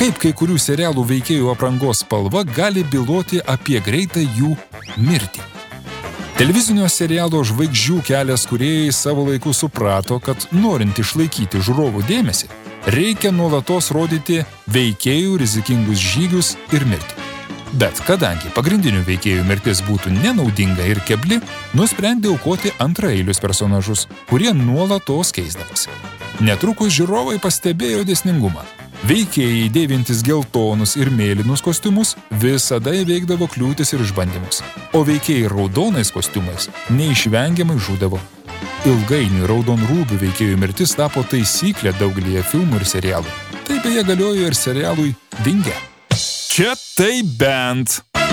Kaip kai kurių serialų veikėjų aprangos spalva gali byloti apie greitą jų mirtį. Televizinio serialo žvaigždžių kelias kūrėjai savo laiku suprato, kad norint išlaikyti žiūrovų dėmesį, reikia nuolatos rodyti veikėjų rizikingus žygius ir mirtį. Bet kadangi pagrindinių veikėjų mirtis būtų nenaudinga ir kebli, nusprendė aukoti antraeilius personažus, kurie nuolatos keisdavosi. Netrukus žiūrovai pastebėjo dėsningumą. Veikėjai dėvintis geltonus ir mėlynus kostiumus visada įveikdavo kliūtis ir išbandymus, o veikėjai raudonais kostiumais neišvengiamai žūdavo. Ilgainiui raudonrūbių veikėjų mirtis tapo taisyklė daugelyje filmų ir serialų. Tai beje galiojo ir serialui Dingę. Čia tai bent.